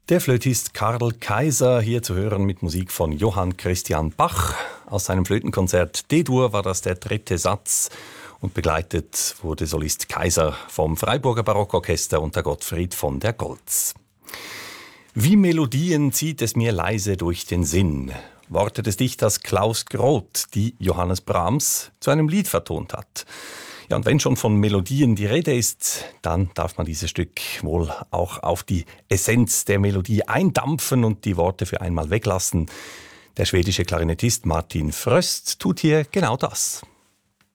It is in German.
Der Flötist Karl Kaiser, hier zu hören mit Musik von Johann Christian Bach. Aus seinem Flötenkonzert D-Dur war das der dritte Satz und begleitet wurde Solist Kaiser vom Freiburger Barockorchester unter Gottfried von der Goltz. Wie Melodien zieht es mir leise durch den Sinn. Worte des Dichters Klaus Groth, die Johannes Brahms zu einem Lied vertont hat. Ja, und wenn schon von Melodien die Rede ist, dann darf man dieses Stück wohl auch auf die Essenz der Melodie eindampfen und die Worte für einmal weglassen. Der schwedische Klarinettist Martin Fröst tut hier genau das.